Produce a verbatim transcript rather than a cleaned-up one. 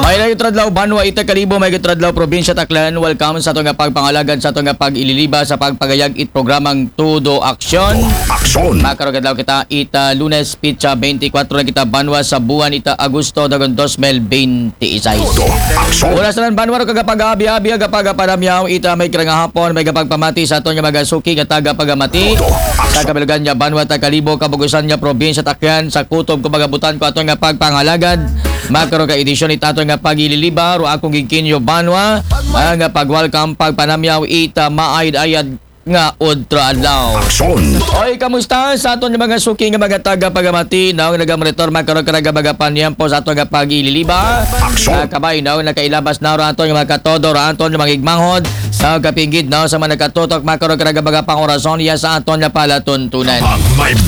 May nagitradlaw Banwa ita kalibo may gitradlaw probinsya Taclan. Welcome sa atong nga pagpangalagan sa atong nga pag-ililiba sa pagpagayag it programang Todo Aksyon. Aksyon! Makarogadlaw kita ita Lunes pitsa twenty-four na kita Banwa sa buwan ita Agosto dagon two thousand twenty-six. Todo Aksyon! Una sa nan Banwa ro kagapag-abi-abi agapag-panamyaw ita may kirang hapon may gapagpamati sa atong nga magasuki nga taga pagamati. Sa kabilugan niya Banwa ta kalibo kabugusan niya probinsya Taclan sa kutob kumagabutan ko atong nga pagpangalagad. Makaroon ka edisyon ita atong nga pag-ililiba ro akong gikinyo Banwa nga pag-welcome pagpanamyaw ita maayd-ayad nga ultra adlaw. Aksyon! Oy, kamusta sa aton nga mga suki nga mga taga pagamati naong nagamonitor makaroon ka nagabaga panyempo sa aton nga pag-ililiba. Aksyon! Sa kabay naong nakailabas na ro aton nga mga katodo ro aton nga mga igmanghod sa kapinggid naong sa mga nakatutok makaroon ka nagabaga pang orason iya sa aton nga palatuntunan. Ang may